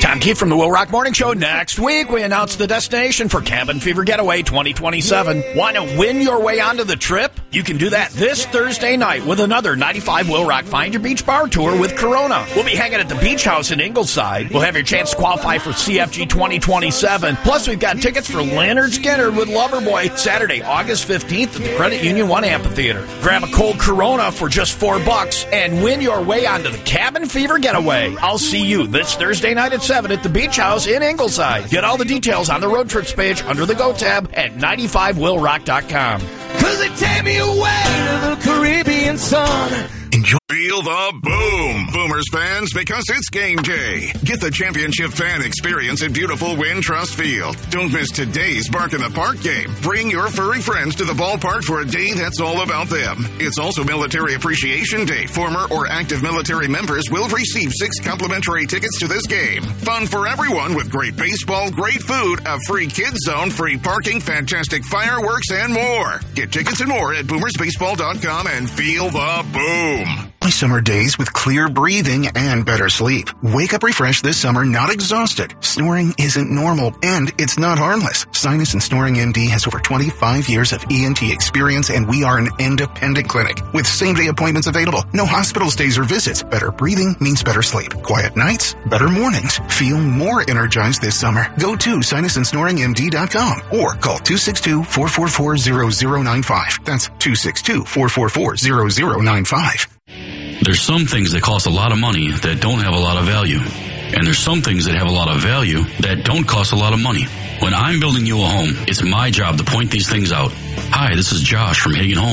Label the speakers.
Speaker 1: Tom Keefe from the Will Rock Morning Show. Next week, we announce the destination for Cabin Fever Getaway 2027. Want to win your way onto the trip? You can do that this Thursday night with another 95 Will Rock Find Your Beach Bar Tour with Corona. We'll be hanging at the Beach House in Ingleside. We'll have your chance to qualify for CFG 2027. Plus, we've got tickets for Leonard Skinner with Loverboy Saturday, August 15th at the Credit Union 1 Amphitheater. Grab a cold Corona for just $4 and win your way onto the Cabin Fever Getaway. I'll see you this Thursday night at 7 at the Beach House in Ingleside. Get all the details on the road trips page under the Go tab at 95willrock.com.
Speaker 2: 'Cause they take me away to the Caribbean sun.
Speaker 3: Enjoy. Feel the boom, Boomers fans, because it's game day. Get the championship fan experience at beautiful Wintrust Field. Don't miss today's Bark in the Park game. Bring your furry friends to the ballpark for a day that's all about them. It's also Military Appreciation Day. Former or active military members will receive 6 complimentary tickets to this game. Fun for everyone with great baseball, great food, a free kids zone, free parking, fantastic fireworks, and more. Get tickets and more at boomersbaseball.com and feel the boom. Summer days with clear breathing and better sleep. Wake up refreshed this summer, not exhausted. Snoring isn't normal, and it's not harmless. Sinus and Snoring MD has over 25 years of ENT experience, and we are an independent clinic with same-day appointments available. No hospital stays or visits. Better breathing means better sleep. Quiet nights, better mornings. Feel more energized this summer. Go to sinusandsnoringmd.com or call 262-444-0095. That's 262-444-0095.
Speaker 4: There's some things that cost a lot of money that don't have a lot of value. And there's some things that have a lot of value that don't cost a lot of money. When I'm building you a home, it's my job to point these things out. Hi, this is Josh from Hagen Home.